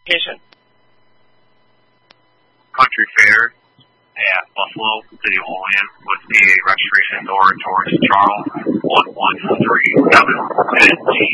location? Country Fair at Buffalo, City of Olean, with PA registration door towards Charles 1137 NG.